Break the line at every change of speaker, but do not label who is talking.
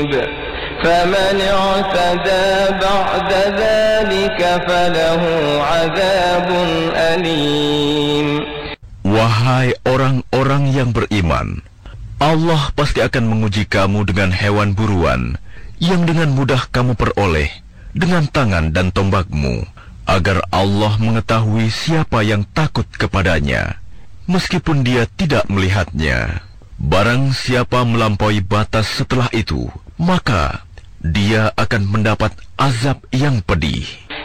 فمن اعتدى بعد ذلك فله عذاب أليم.
Wahai orang-orang yang beriman, Allah pasti akan menguji kamu dengan hewan buruan yang dengan mudah kamu peroleh dengan tangan dan tombakmu, agar Allah mengetahui siapa yang takut kepadanya, meskipun dia tidak melihatnya. Barang siapa melampaui batas setelah itu, maka dia akan mendapat azab yang pedih.